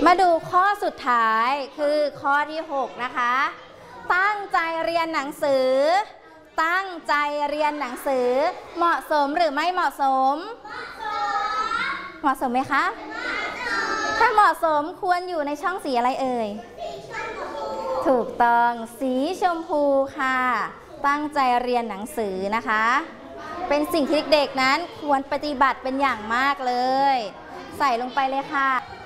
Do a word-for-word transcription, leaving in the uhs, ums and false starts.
มาดูข้อสุดท้ายคือข้อที่หกนะคะตั้งใจเรียนหนังสือตั้งใจเรียนหนังสือเหมาะสมหรือไม่เหมาะสมเหมาะสมไหมคะถ้าเหมาะสมควรอยู่ในช่องสีอะไรเอ่ยถูกต้องสีชมพูค่ะตั้งใจเรียนหนังสือนะคะเป็นสิ่งที่เด็กๆนั้นควรปฏิบัติเป็นอย่างมากเลยใส่ลงไปเลยค่ะ